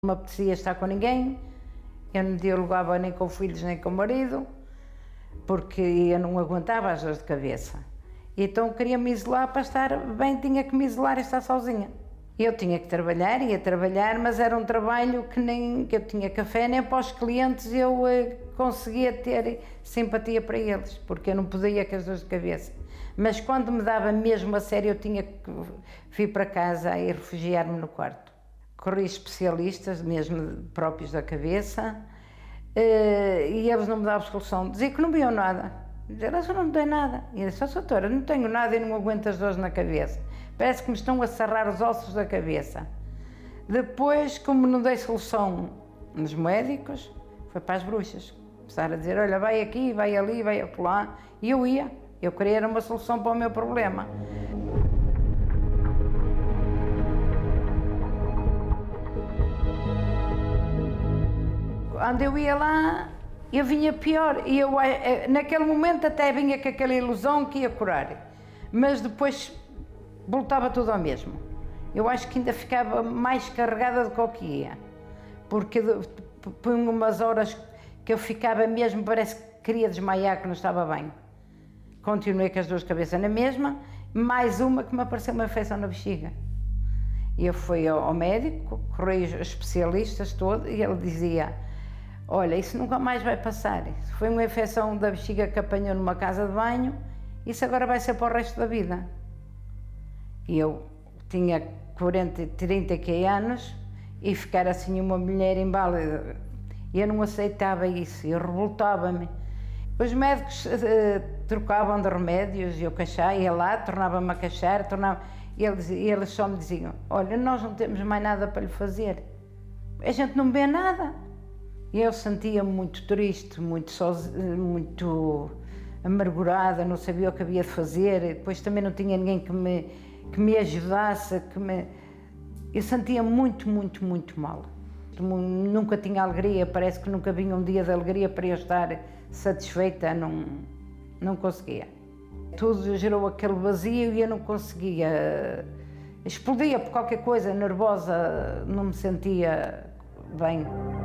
Não me apetecia estar com ninguém, eu não dialogava nem com filhos nem com o marido, porque eu não aguentava as dores de cabeça. Então queria me isolar para estar bem, tinha que me isolar e estar sozinha. Eu tinha que trabalhar, ia trabalhar, mas era um trabalho que eu tinha café nem para os clientes eu conseguia ter simpatia para eles, porque eu não podia com as dores de cabeça. Mas quando me dava mesmo a sério, eu tinha que vir para casa e refugiar-me no quarto. Corri especialistas, mesmo próprios da cabeça, e eles não me davam solução. Diziam que não viam nada. Diziam, eu não tenho nada. E eu disse, doutora, não tenho nada e não aguento as dores na cabeça. Parece que me estão a serrar os ossos da cabeça. Depois, como não dei solução nos médicos, foi para as bruxas. Começaram a dizer, olha, vai aqui, vai ali, vai acolá. E eu ia. Eu queria uma solução para o meu problema. Quando eu ia lá, eu vinha pior. E eu, naquele momento até vinha com aquela ilusão que ia curar. Mas depois voltava tudo ao mesmo. Eu acho que ainda ficava mais carregada do que o que ia. Porque por umas horas que eu ficava mesmo, parece que queria desmaiar, que não estava bem. Continuei com as dores de cabeça na mesma, mais uma que me apareceu uma infecção na bexiga. E eu fui ao médico, corri os especialistas todos, e ele dizia, olha, isso nunca mais vai passar. Isso foi uma infecção da bexiga que apanhou numa casa de banho, isso agora vai ser para o resto da vida. E eu tinha 30 anos e ficar assim uma mulher inválida, eu não aceitava isso, eu revoltava-me. Os médicos trocavam de remédios, eu queixava, ia lá, tornava-me a queixar, eles só me diziam, olha, nós não temos mais nada para lhe fazer, a gente não vê nada. E eu sentia-me muito triste, muito amargurada, não sabia o que havia de fazer, depois também não tinha ninguém que me ajudasse, eu sentia muito mal. Nunca tinha alegria, parece que nunca vinha um dia de alegria para eu estar satisfeita, não conseguia. Tudo gerou aquele vazio e eu não conseguia, explodia por qualquer coisa, nervosa, não me sentia bem.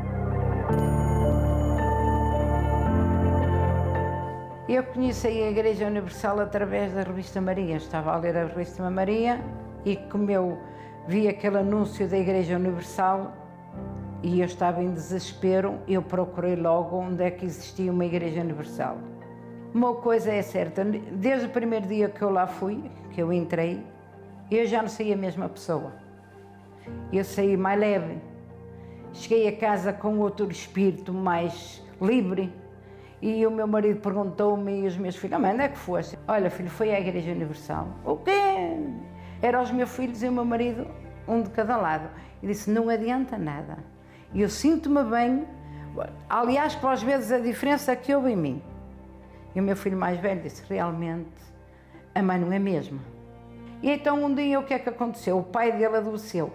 Eu conheci a Igreja Universal através da revista Maria, estava a ler a revista Maria e como eu vi aquele anúncio da Igreja Universal e eu estava em desespero, eu procurei logo onde é que existia uma Igreja Universal. Uma coisa é certa, desde o primeiro dia que eu lá fui, que eu entrei, eu já não saí a mesma pessoa. Eu saí mais leve, cheguei a casa com outro espírito mais livre. E o meu marido perguntou-me e os meus filhos, mãe, onde é que foste? Olha, filho, foi à Igreja Universal. O quê? Eram os meus filhos e o meu marido, um de cada lado. E disse, não adianta nada. E eu sinto-me bem, aliás, que às vezes a diferença que houve em mim. E o meu filho mais velho disse, realmente, a mãe não é a mesma. E então um dia o que é que aconteceu? O pai dele adoeceu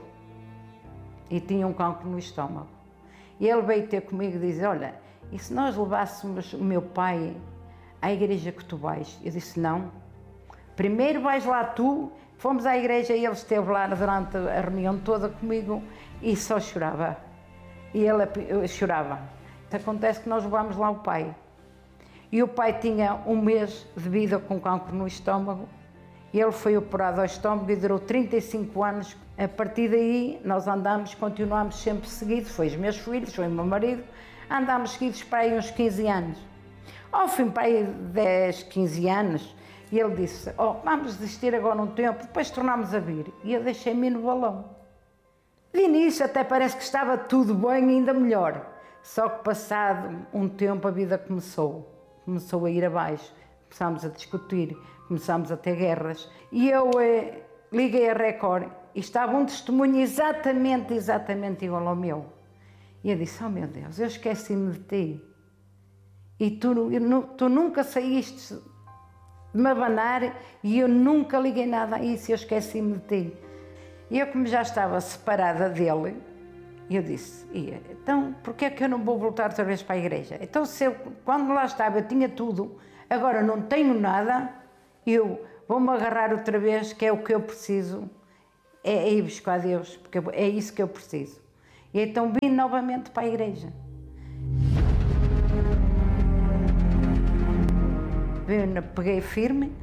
e tinha um cancro no estômago. E ele veio ter comigo e disse, olha, e se nós levássemos o meu pai à igreja que tu vais? Eu disse, não. Primeiro vais lá tu. Fomos à igreja e ele esteve lá durante a reunião toda comigo e só chorava. E ele chorava. Acontece que nós levámos lá o pai. E o pai tinha um mês de vida com cancro no estômago. Ele foi operado ao estômago e durou 35 anos. A partir daí nós andámos, continuámos sempre seguidos. Foi os meus filhos, foi o meu marido. Andámos seguidos para aí uns 15 anos. Ao fim, para aí 10, 15 anos, e ele disse, vamos desistir agora um tempo, depois tornámos a vir. E eu deixei-me no balão. De início até parece que estava tudo bem, ainda melhor. Só que passado um tempo a vida começou a ir abaixo. Começámos a discutir, começámos a ter guerras. E eu liguei a Record e estava um testemunho exatamente igual ao meu. E eu disse, oh meu Deus, eu esqueci-me de ti. E tu nunca saíste de me abanar e eu nunca liguei nada a isso, eu esqueci-me de ti. E eu, como já estava separada dele, eu disse, então porquê é que eu não vou voltar outra vez para a igreja? Então quando lá estava eu tinha tudo, agora não tenho nada, eu vou-me agarrar outra vez, que é o que eu preciso, é ir buscar a Deus, porque é isso que eu preciso. E então vim novamente para a igreja. Peguei firme,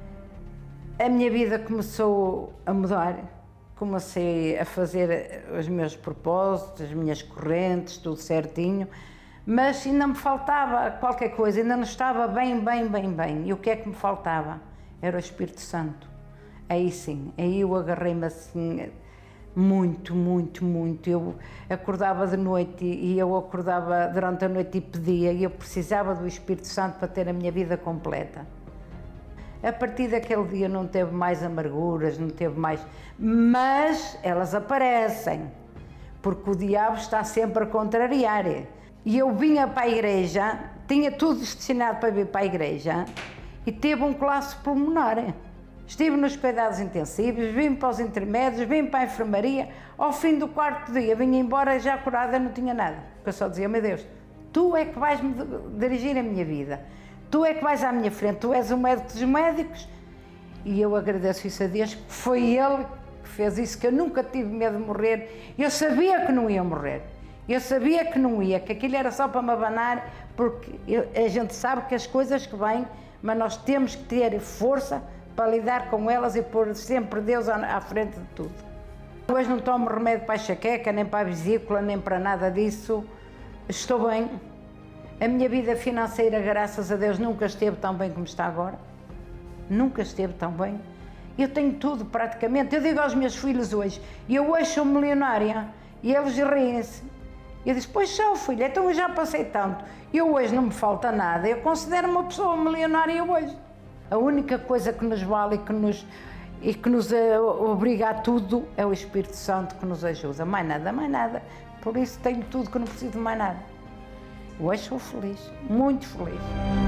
a minha vida começou a mudar, comecei a fazer os meus propósitos, as minhas correntes, tudo certinho, mas ainda me faltava qualquer coisa, ainda não estava bem. E o que é que me faltava? Era o Espírito Santo. Aí sim, aí eu agarrei-me assim, muito. Eu acordava de noite e eu acordava durante a noite e pedia, e eu precisava do Espírito Santo para ter a minha vida completa. A partir daquele dia não teve mais amarguras, não teve mais, mas elas aparecem, porque o diabo está sempre a contrariar. E eu vinha para a igreja, tinha tudo destinado para vir para a igreja, e teve um colapso pulmonar. Estive nos cuidados intensivos, vim para os intermédios, vim para a enfermaria. Ao fim do 4º dia, vim embora já curada, não tinha nada. Porque eu só dizia, meu Deus, tu é que vais-me dirigir a minha vida. Tu é que vais à minha frente, tu és o médico dos médicos. E eu agradeço isso a Deus, porque foi Ele que fez isso, que eu nunca tive medo de morrer. Eu sabia que não ia morrer. Eu sabia que não ia, que aquilo era só para me abanar, porque a gente sabe que as coisas que vêm, mas nós temos que ter força para lidar com elas e pôr sempre Deus à frente de tudo. Hoje não tomo remédio para a enxaqueca, nem para a vesícula, nem para nada disso. Estou bem. A minha vida financeira, graças a Deus, nunca esteve tão bem como está agora. Nunca esteve tão bem. Eu tenho tudo praticamente. Eu digo aos meus filhos hoje, eu hoje sou milionária, e eles riem-se. Eu disse, pois sou, filha, então eu já passei tanto. Eu hoje não me falta nada, eu considero uma pessoa milionária hoje. A única coisa que nos vale e que nos obriga a tudo é o Espírito Santo que nos ajuda. Mais nada. Por isso tenho tudo, que não preciso de mais nada. Hoje sou feliz, muito feliz.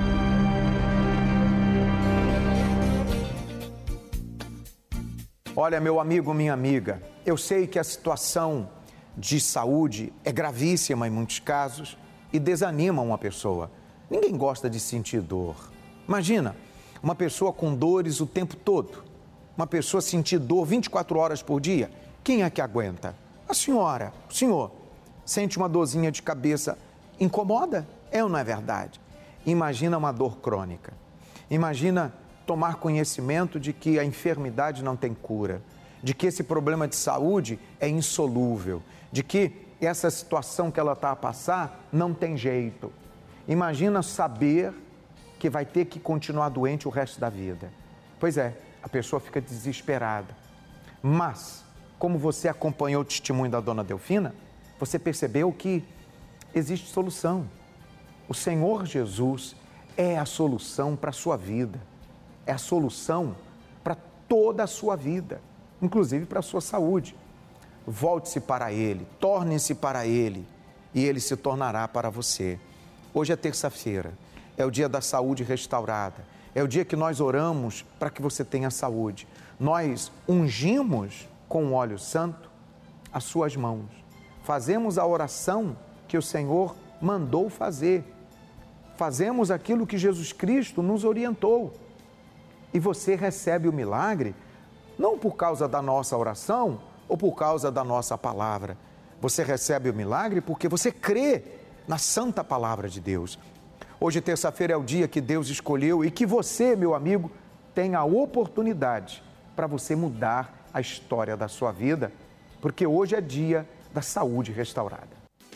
Olha, meu amigo, minha amiga, eu sei que a situação de saúde é gravíssima em muitos casos e desanima uma pessoa. Ninguém gosta de sentir dor. Imagina, uma pessoa com dores o tempo todo, uma pessoa sentir dor 24 horas por dia. Quem é que aguenta? A senhora, o senhor, sente uma dorzinha de cabeça, incomoda? É ou não é verdade? Imagina uma dor crônica. Imagina tomar conhecimento de que a enfermidade não tem cura, de que esse problema de saúde é insolúvel, de que essa situação que ela está a passar não tem jeito. Imagina saber que vai ter que continuar doente o resto da vida. Pois é, a pessoa fica desesperada. Mas, como você acompanhou o testemunho da dona Delfina, você percebeu que existe solução. O Senhor Jesus é a solução para a sua vida. É a solução para toda a sua vida, inclusive para a sua saúde. Volte-se para Ele, torne-se para Ele e Ele se tornará para você. Hoje é terça-feira, é o dia da saúde restaurada, é o dia que nós oramos para que você tenha saúde. Nós ungimos com o óleo santo as suas mãos, fazemos a oração que o Senhor mandou fazer, fazemos aquilo que Jesus Cristo nos orientou e você recebe o milagre não por causa da nossa oração ou por causa da nossa palavra. Você recebe o milagre porque você crê na santa palavra de Deus. Hoje, terça-feira, é o dia que Deus escolheu e que você, meu amigo, tem a oportunidade para você mudar a história da sua vida, porque hoje é dia da saúde restaurada.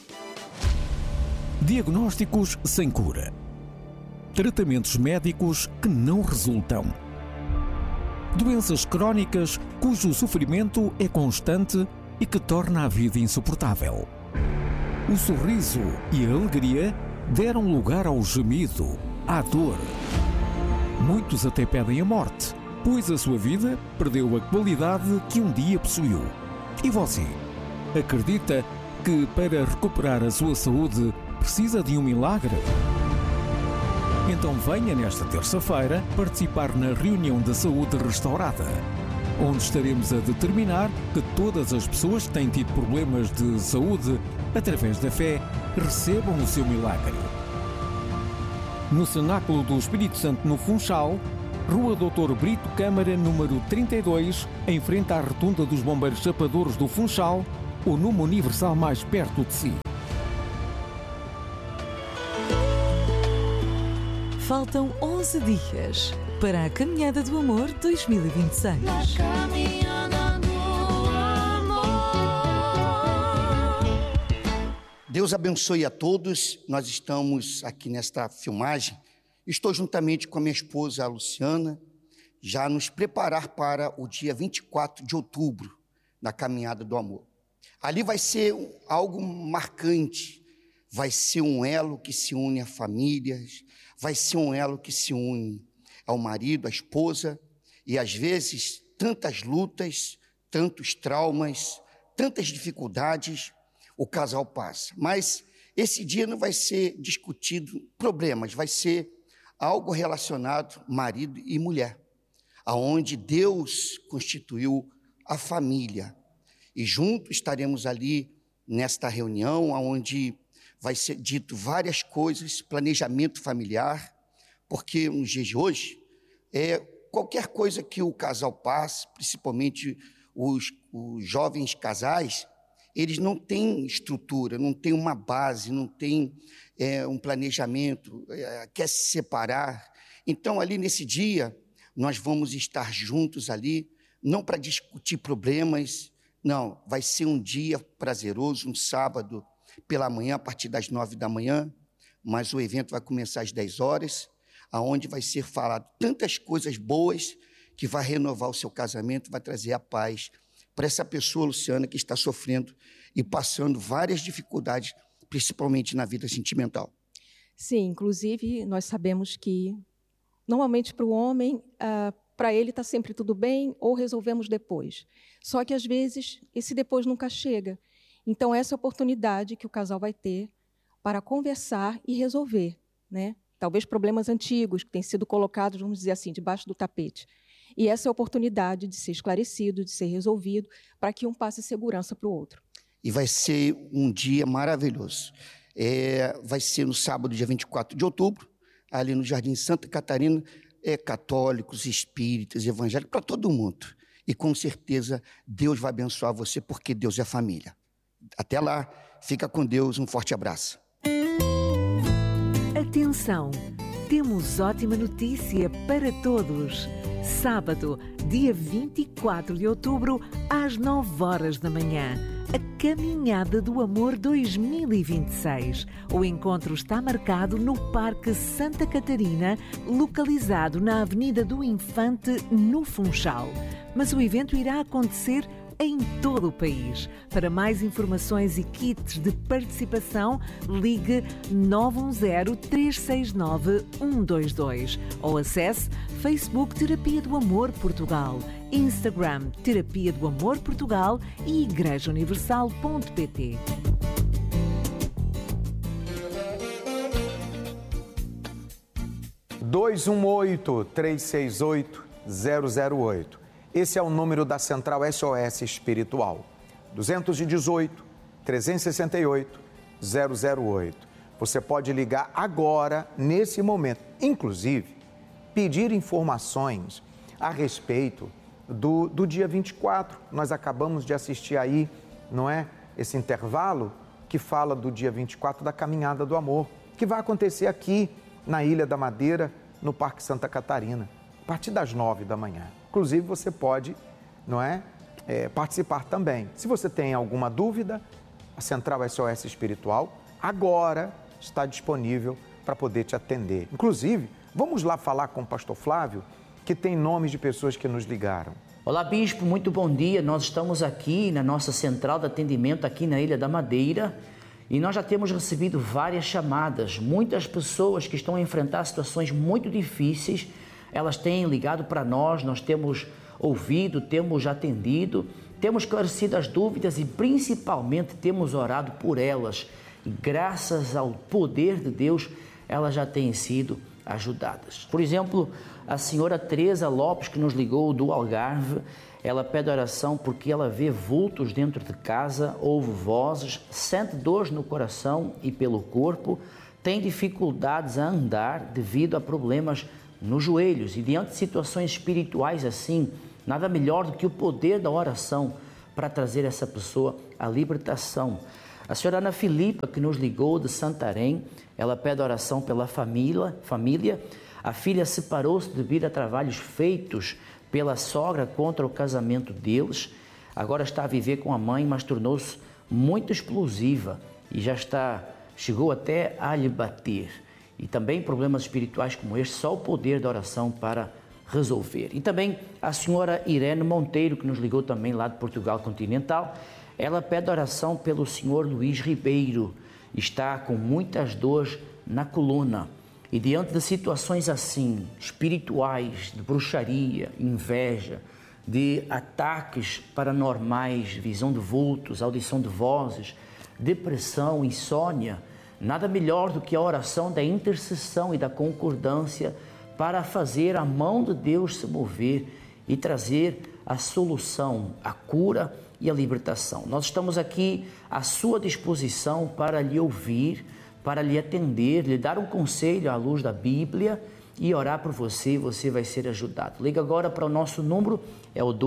Diagnósticos sem cura. Tratamentos médicos que não resultam. Doenças crónicas cujo sofrimento é constante e que torna a vida insuportável. O sorriso e a alegria deram lugar ao gemido, à dor. Muitos até pedem a morte, pois a sua vida perdeu a qualidade que um dia possuiu. E você, acredita que para recuperar a sua saúde precisa de um milagre? Então venha nesta terça-feira participar na reunião da saúde restaurada, onde estaremos a determinar que todas as pessoas que têm tido problemas de saúde, através da fé, recebam o seu milagre. No Cenáculo do Espírito Santo, no Funchal, Rua Doutor Brito Câmara, número 32, em frente à Rotunda dos Bombeiros Chapadores do Funchal, ou numa Universal mais perto de si. Faltam 11 dias para a Caminhada do Amor 2026. Deus abençoe a todos. Nós estamos aqui nesta filmagem. Estou juntamente com a minha esposa, a Luciana, já nos preparar para o dia 24 de outubro, na Caminhada do Amor. Ali vai ser algo marcante, vai ser um elo que se une a famílias, vai ser um elo que se une ao marido, à esposa, e às vezes tantas lutas, tantos traumas, tantas dificuldades o casal passa. Mas esse dia não vai ser discutido problemas, vai ser algo relacionado marido e mulher, aonde Deus constituiu a família. E juntos estaremos ali nesta reunião, onde vai ser dito várias coisas, planejamento familiar, porque nos dias de hoje, qualquer coisa que o casal passe, principalmente os jovens casais, eles não têm estrutura, não têm uma base, não têm um planejamento, quer se separar. Então, ali nesse dia, nós vamos estar juntos ali, não para discutir problemas, não, vai ser um dia prazeroso, um sábado pela manhã, a partir das 9 da manhã, mas o evento vai começar às 10 horas, aonde vai ser falado tantas coisas boas que vai renovar o seu casamento, vai trazer a paz para essa pessoa, Luciana, que está sofrendo e passando várias dificuldades, principalmente na vida sentimental. Sim, inclusive nós sabemos que normalmente para o homem, para ele está sempre tudo bem ou resolvemos depois. Só que às vezes esse depois nunca chega. Então essa é a oportunidade que o casal vai ter para conversar e resolver, né? Talvez problemas antigos que têm sido colocados, vamos dizer assim, debaixo do tapete. E essa é a oportunidade de ser esclarecido, de ser resolvido, para que um passe segurança para o outro. E vai ser um dia maravilhoso. Vai ser no sábado, dia 24 de outubro, ali no Jardim Santa Catarina, católicos, espíritas, evangélicos, para todo mundo. E com certeza Deus vai abençoar você, porque Deus é família. Até lá, fica com Deus, um forte abraço. Atenção, temos ótima notícia para todos. Sábado, dia 24 de outubro, às 9 horas da manhã, a Caminhada do Amor 2026. O encontro está marcado no Parque Santa Catarina, localizado na Avenida do Infante, no Funchal. Mas o evento irá acontecer em todo o país. Para mais informações e kits de participação, ligue 910-369-122 ou acesse Facebook Terapia do Amor Portugal, Instagram Terapia do Amor Portugal e igrejauniversal.pt. (218-368-008). Esse é o número da Central SOS Espiritual, 218-368-008. Você pode ligar agora, nesse momento, inclusive, pedir informações a respeito do dia 24. Nós acabamos de assistir aí, não é? Esse intervalo que fala do dia 24 da Caminhada do Amor, que vai acontecer aqui na Ilha da Madeira, no Parque Santa Catarina, a partir das 9 da manhã. Inclusive, você pode, não é, participar também. Se você tem alguma dúvida, a Central SOS Espiritual agora está disponível para poder te atender. Inclusive, vamos lá falar com o pastor Flávio, que tem nomes de pessoas que nos ligaram. Olá, bispo, muito bom dia. Nós estamos aqui na nossa central de atendimento aqui na Ilha da Madeira e nós já temos recebido várias chamadas. Muitas pessoas que estão a enfrentar situações muito difíceis, elas têm ligado para nós, nós temos ouvido, temos atendido, temos esclarecido as dúvidas e principalmente temos orado por elas. E graças ao poder de Deus, elas já têm sido ajudadas. Por exemplo, a senhora Teresa Lopes, que nos ligou do Algarve, ela pede oração porque ela vê vultos dentro de casa, ouve vozes, sente dores no coração e pelo corpo, tem dificuldades a andar devido a problemas nos joelhos, e diante de situações espirituais assim, nada melhor do que o poder da oração para trazer essa pessoa à libertação. A senhora Ana Filipa, que nos ligou de Santarém, ela pede oração pela família. A filha separou-se devido a trabalhos feitos pela sogra contra o casamento deles. Agora está a viver com a mãe, mas tornou-se muito explosiva e chegou até a lhe bater. E também problemas espirituais como este, só o poder da oração para resolver. E também a senhora Irene Monteiro, que nos ligou também lá de Portugal continental, ela pede oração pelo senhor Luís Ribeiro, está com muitas dores na coluna. E diante de situações assim, espirituais, de bruxaria, inveja, de ataques paranormais, visão de vultos, audição de vozes, depressão, insônia, nada melhor do que a oração da intercessão e da concordância para fazer a mão de Deus se mover e trazer a solução, a cura e a libertação. Nós estamos aqui à sua disposição para lhe ouvir, para lhe atender, lhe dar um conselho à luz da Bíblia e orar por você, você vai ser ajudado. Liga agora para o nosso número, é o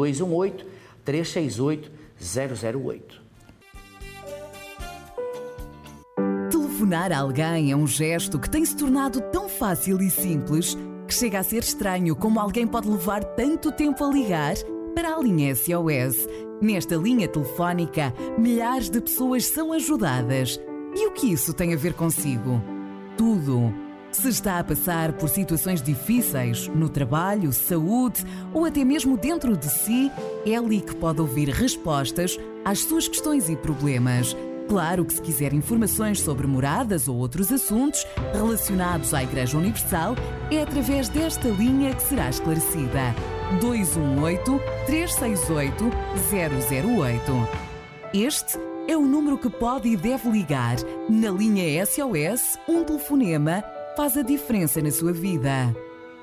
218-368-008. Telefonar a alguém é um gesto que tem se tornado tão fácil e simples que chega a ser estranho como alguém pode levar tanto tempo a ligar para a linha SOS. Nesta linha telefónica, milhares de pessoas são ajudadas. E o que isso tem a ver consigo? Tudo. Se está a passar por situações difíceis no trabalho, saúde ou até mesmo dentro de si, é ali que pode ouvir respostas às suas questões e problemas. Claro que se quiser informações sobre moradas ou outros assuntos relacionados à Igreja Universal, é através desta linha que será esclarecida. 218-368-008. Este é o número que pode e deve ligar. Na linha SOS, um telefonema faz a diferença na sua vida.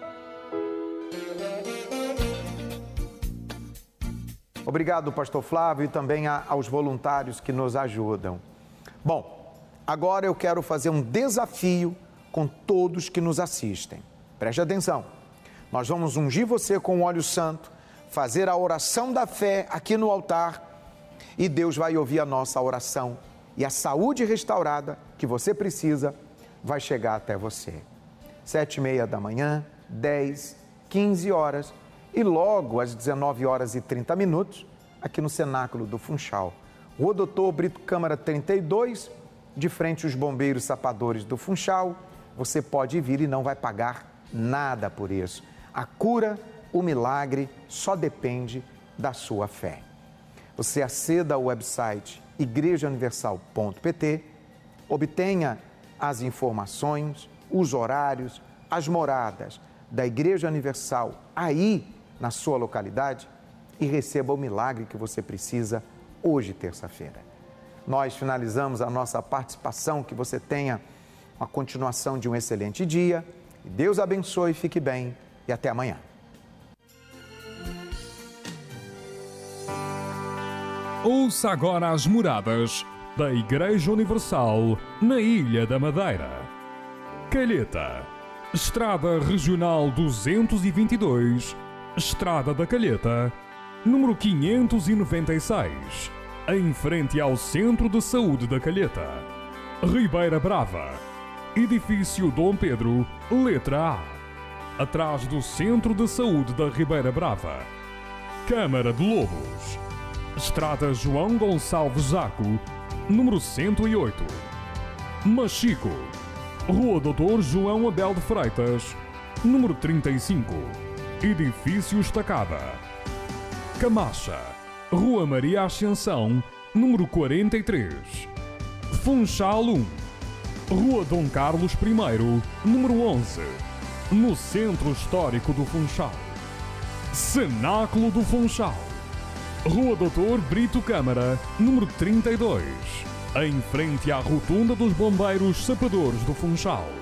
Obrigado, pastor Flávio, e também aos voluntários que nos ajudam. Bom, agora eu quero fazer um desafio com todos que nos assistem. Preste atenção. Nós vamos ungir você com o óleo santo, fazer a oração da fé aqui no altar e Deus vai ouvir a nossa oração e a saúde restaurada que você precisa vai chegar até você. 7h30 da manhã, 10, 15 horas e logo às 19h30, aqui no Cenáculo do Funchal. Rua Doutor Brito Câmara 32, de frente aos bombeiros sapadores do Funchal. Você pode vir e não vai pagar nada por isso. A cura, o milagre, só depende da sua fé. Você aceda ao website igrejauniversal.pt, obtenha as informações, os horários, as moradas da Igreja Universal aí na sua localidade e receba o milagre que você precisa hoje, terça-feira. Nós finalizamos a nossa participação, que você tenha uma continuação de um excelente dia. Deus abençoe, fique bem e até amanhã. Ouça agora as moradas da Igreja Universal na Ilha da Madeira. Calheta, Estrada Regional 222, Estrada da Calheta, número 596, em frente ao Centro de Saúde da Calheta. Ribeira Brava, Edifício Dom Pedro, letra A, atrás do Centro de Saúde da Ribeira Brava. Câmara de Lobos, Estrada João Gonçalves Zaco, número 108. Machico, Rua Doutor João Abel de Freitas, número 35, Edifício Estacada. Camacha, Rua Maria Ascensão, número 43. Funchal 1, Rua Dom Carlos I, número 11, no Centro Histórico do Funchal. Cenáculo do Funchal, Rua Doutor Brito Câmara, número 32, em frente à Rotunda dos Bombeiros Sapadores do Funchal.